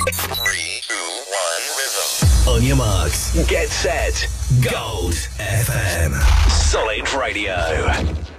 3, 2, 1, rhythm. On your marks, get set. Gold FM. Solid Radio.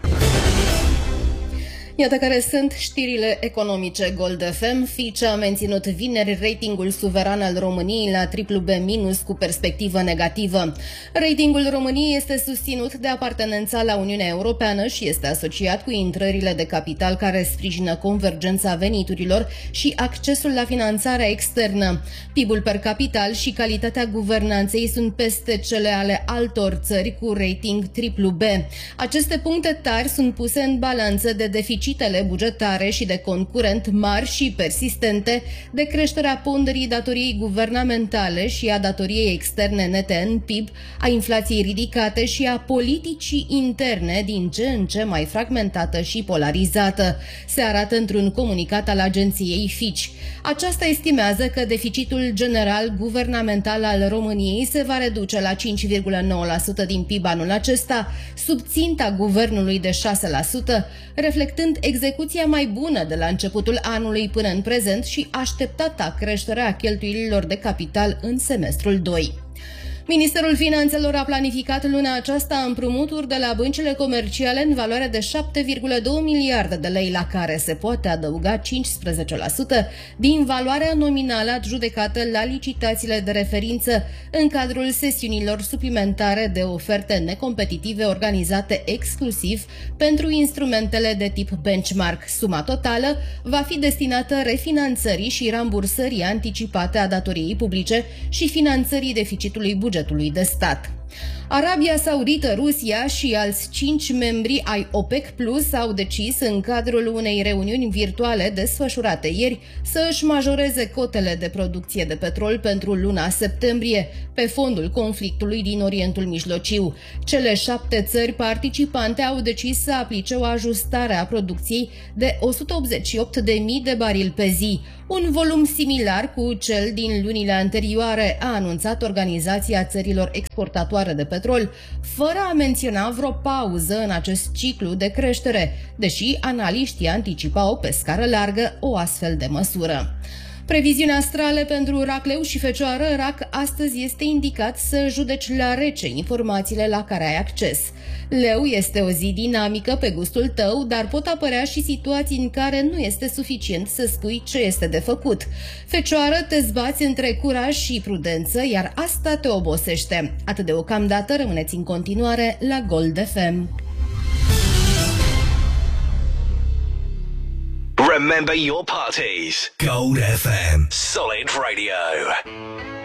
Iată care sunt știrile economice Gold FM. Fitch a menținut vineri ratingul suveran al României la BBB- cu perspectivă negativă. Ratingul României este susținut de apartenența la Uniunea Europeană și este asociat cu intrările de capital care sprijină convergența veniturilor și accesul la finanțarea externă. PIB-ul per capital și calitatea guvernanței sunt peste cele ale altor țări cu rating BBB. Aceste puncte tari sunt puse în balanță de deficitele bugetare și de concurent mari și persistente, de creșterea ponderii datoriei guvernamentale și a datoriei externe nete în PIB, a inflației ridicate și a politicii interne din ce în ce mai fragmentată și polarizată, se arată într-un comunicat al agenției Fitch. Aceasta estimează că deficitul general guvernamental al României se va reduce la 5,9% din PIB anul acesta, sub ținta guvernului de 6%, reflectând execuția mai bună de la începutul anului până în prezent și așteptata creștere a cheltuielilor de capital în semestrul 2. Ministerul Finanțelor a planificat luna aceasta împrumuturi de la băncile comerciale în valoare de 7,2 miliarde de lei, la care se poate adăuga 15% din valoarea nominală adjudecată la licitațiile de referință în cadrul sesiunilor suplimentare de oferte necompetitive organizate exclusiv pentru instrumentele de tip benchmark. Suma totală va fi destinată refinanțării și rambursării anticipate a datoriei publice și finanțării deficitului bugetului de stat. Arabia Saudită, Rusia și alți 5 membri ai OPEC Plus au decis în cadrul unei reuniuni virtuale desfășurate ieri să își majoreze cotele de producție de petrol pentru luna septembrie, pe fondul conflictului din Orientul Mijlociu. Cele 7 țări participante au decis să aplice o ajustare a producției de 188.000 de barili pe zi, un volum similar cu cel din lunile anterioare, a anunțat Organizația Țărilor Exportatoare de Petrol, fără a menționa vreo pauză în acest ciclu de creștere, deși analiștii anticipau pe scară largă o astfel de măsură. Previziunea astrale pentru Rac, Leu și Fecioară. Rac, astăzi este indicat să judeci la rece informațiile la care ai acces. Leu, este o zi dinamică pe gustul tău, dar pot apărea și situații în care nu este suficient să spui ce este de făcut. Fecioară, te zbați între curaj și prudență, iar asta te obosește. Atât deocamdată, rămâneți în continuare la Gold FM. Remember your parties. Gold FM. Solid Radio.